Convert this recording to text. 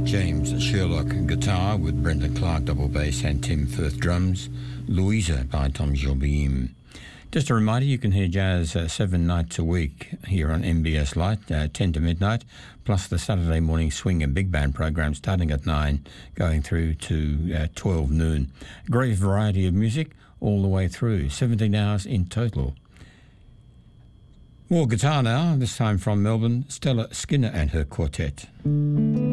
James Sherlock guitar with Brendan Clark double bass and Tim Firth drums. Louisa by Tom Jobim. Just a reminder, you can hear jazz 7 nights a week here on MBS Light, 10 to midnight, plus the Saturday morning swing and big band program starting at 9, going through to 12 noon. Great variety of music all the way through, 17 hours in total. More guitar now, this time from Melbourne, Stella Skinner and her quartet.